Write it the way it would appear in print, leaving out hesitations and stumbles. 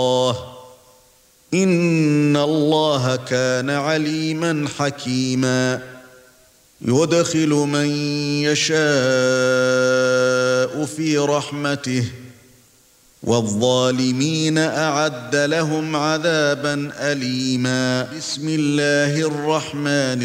إِنَّ اللَّهَ كَانَ عَلِيمًا حَكِيمًا يُدْخِلُ مَن يَشَاءُ فِي رَحْمَتِهِ وَالظَّالِمِينَ أَعَدَّ لَهُمْ عَذَابًا أَلِيمًا بسم الله الرحمن